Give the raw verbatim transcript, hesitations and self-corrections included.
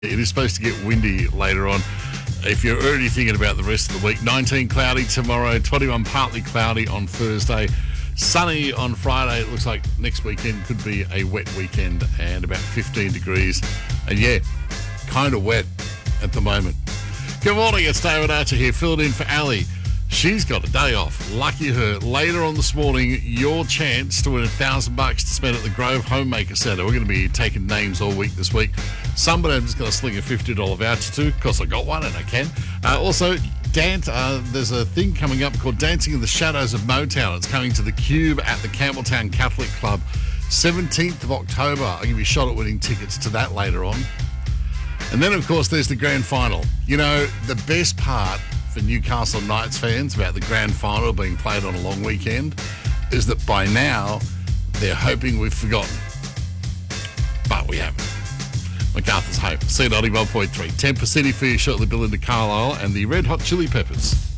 It is supposed to get windy later on. If you're already thinking about the rest of the week, nineteen cloudy tomorrow, twenty-one partly cloudy on Thursday, sunny on Friday. It looks like next weekend could be a wet weekend and about fifteen degrees. And yeah, kind of wet at the moment. Good morning, it's David Archer here, filled in for Ali. She's got a day off. Lucky her. Later on this morning, your chance to win a thousand bucks to spend at the Grove Homemaker Centre. We're going to be taking names all week this week. Somebody I'm just going to sling a fifty dollars voucher to because I got one and I can. Uh, also, Dan, uh, there's a thing coming up called Dancing in the Shadows of Motown. It's coming to the Cube at the Campbelltown Catholic Club, seventeenth of October. I'll give you a shot at winning tickets to that later on. And then, of course, there's the grand final. You know, the best part for Newcastle Knights fans about the grand final being played on a long weekend is that by now they're hoping we've forgotten. But we haven't. MacArthur's Hope, C ninety-one point three. ten percent for you shortly, Bill into Carlisle and the Red Hot Chili Peppers.